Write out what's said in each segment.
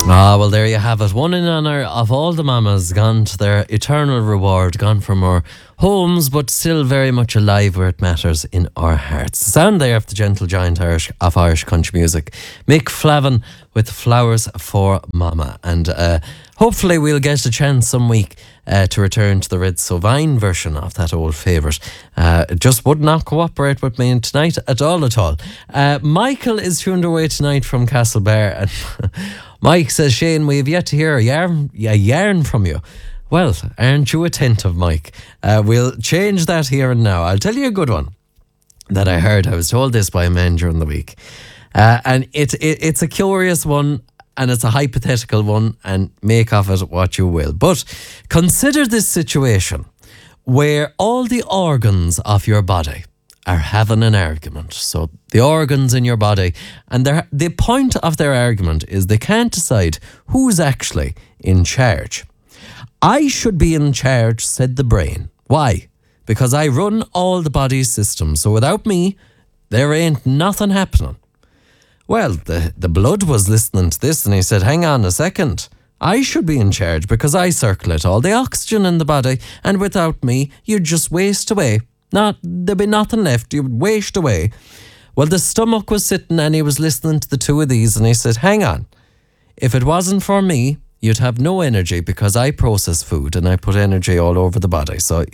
Ah, well, there you have it. One in honour of all the mamas gone to their eternal reward, gone from our homes, but still very much alive where it matters in our hearts. The sound there of the gentle giant of Irish country music, Mick Flavin with Flowers for Mama. And hopefully we'll get a chance some week to return to the Red Sovine version of that old favourite. It just would not cooperate with me tonight at all. Michael is tuned away tonight from Castlebar, and Mike says, Shane, we have yet to hear a yarn from you. Well, aren't you attentive, Mike? We'll change that here and now. I'll tell you a good one that I heard. I was told this by a man during the week. And it's a curious one, and it's a hypothetical one, and make of it what you will. But consider this situation where all the organs of your body are having an argument. So the organs in your body, and the point of their argument is they can't decide who's actually in charge. I should be in charge, said the brain. Why? Because I run all the body's systems. So without me, there ain't nothing happening. Well, the blood was listening to this, and he said, hang on a second. I should be in charge because I circulate all the oxygen in the body, and without me, you'd just waste away. There'd be nothing left. You would waste away. Well, the stomach was sitting, and he was listening to the two of these, and he said, hang on. If it wasn't for me, you'd have no energy because I process food and I put energy all over the body. So,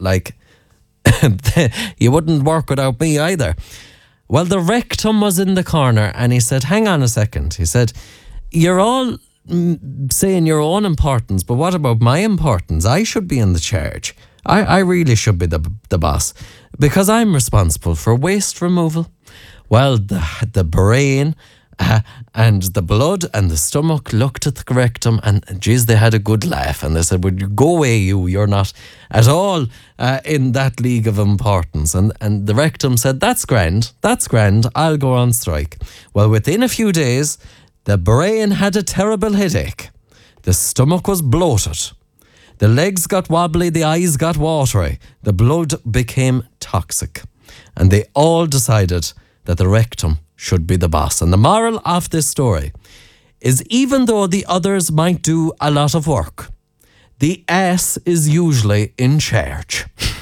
you wouldn't work without me either. Well, the rectum was in the corner, and he said, hang on a second. He said, you're all saying your own importance, but what about my importance? I should be in the charge. I really should be the boss because I'm responsible for waste removal. Well, the brain and the blood and the stomach looked at the rectum, and geez, they had a good laugh, and they said, would you go away, you're not at all in that league of importance. And the rectum said, that's grand, I'll go on strike. Well, within a few days, the brain had a terrible headache. The stomach was bloated. The legs got wobbly, the eyes got watery, the blood became toxic. And they all decided that the rectum should be the boss. And the moral of this story is, even though the others might do a lot of work, the ass is usually in charge.